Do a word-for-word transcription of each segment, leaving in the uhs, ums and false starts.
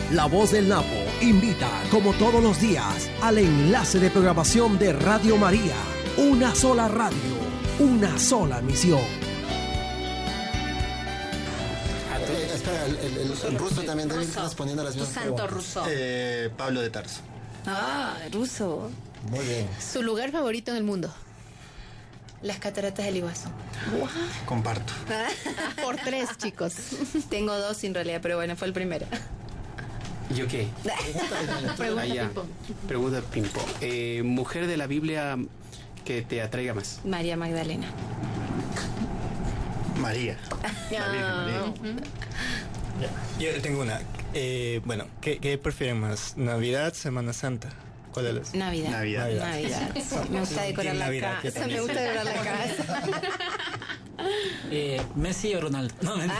La Voz del Napo invita, como todos los días, al enlace de programación de Radio María. Una sola radio, una sola misión. Espera, el, el, el, el ruso también debe ir respondiendo a las mismas santo preguntas. ruso. Eh, Pablo de Tarso. Ah, ruso. Muy bien. Su lugar favorito en el mundo. Las cataratas del Iguazú. Comparto. Por tres, chicos. Tengo dos en realidad, pero bueno, fue el primero. ¿Yo qué? Pregunta Ah, ya. ping-pong. Pregunta ping-pong. Eh, mujer de la Biblia que te atraiga más. María Magdalena. María. La Virgen María. Ya, yo tengo una. Eh, bueno, ¿qué, ¿qué prefieren más? ¿Navidad, Semana Santa? ¿Cuál de las? Navidad. Navidad. Navidad. Me gusta decorar la Navidad, yo casa. también. Me gusta decorar la casa. Eh, ¿Messi o Ronaldo? No, mentira.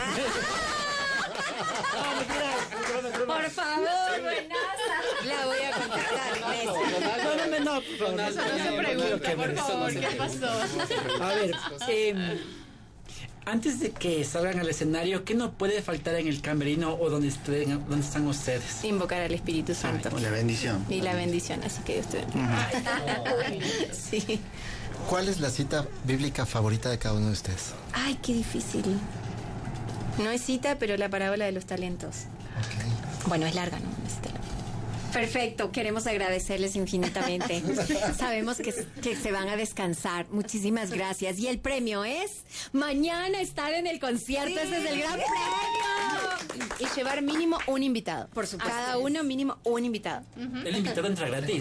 Por favor, buenaza. La voy a contestar. Messi. No, no, no, no, Eso no se pregunta, por favor, ¿qué pasó? A ver, eh, antes de que salgan al escenario, ¿qué no puede faltar en el camerino o donde, estén, donde están ustedes? Invocar al Espíritu Santo. La bendición. Y la bendición, así que Dios te bendiga. Sí. ¿Cuál es la cita bíblica favorita de cada uno de ustedes? Ay, qué difícil. No es cita, pero la parábola de los talentos. Okay. Bueno, es larga, ¿no? Este, Perfecto, queremos agradecerles infinitamente. Sabemos que, que se van a descansar. Muchísimas gracias. Y el premio es mañana estar en el concierto. Ese es el gran premio. Y llevar mínimo un invitado. Por supuesto. Cada uno mínimo un invitado. El invitado entra gratis.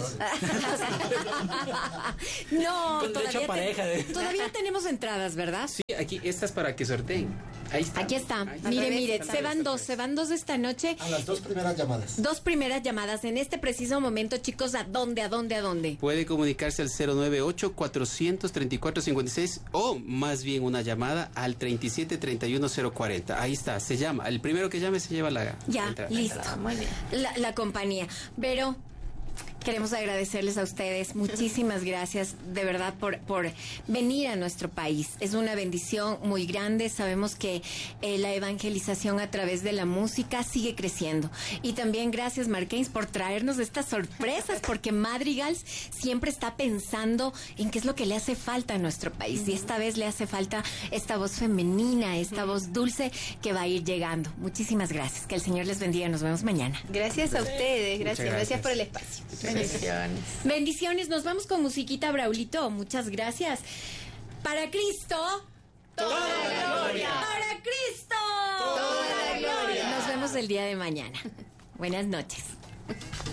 No, Con derecho todavía, a pareja. te- todavía tenemos entradas, ¿verdad? Sí, aquí, estas para que sorteen. Ahí está. Aquí está. Ahí está. Mire, mire, se van dos, se van dos esta noche. A las dos primeras llamadas. Dos primeras llamadas en este preciso momento, chicos. ¿A dónde, a dónde, a dónde? Puede comunicarse al cero nueve ocho, cuatro tres cuatro, cinco seis o más bien una llamada al treinta y siete, treinta y uno, cero cuarenta. Ahí está, se llama. El primero que llame se lleva la la Ya, entrada. listo. Muy bien. La, la compañía. Pero queremos agradecerles a ustedes. Muchísimas gracias, de verdad, por, por venir a nuestro país. Es una bendición muy grande. Sabemos que eh, la evangelización a través de la música sigue creciendo. Y también gracias, Marquens, por traernos estas sorpresas, porque Madrigals siempre está pensando en qué es lo que le hace falta a nuestro país. Y esta vez le hace falta esta voz femenina, esta voz dulce que va a ir llegando. Muchísimas gracias. Que el Señor les bendiga. Nos vemos mañana. Gracias a ustedes, gracias, gracias. gracias por el espacio. Bendiciones. Bendiciones, nos vamos con musiquita, Braulito. Muchas gracias. Para Cristo, Toda la gloria. para Cristo, Toda la gloria. Nos vemos el día de mañana. Buenas noches.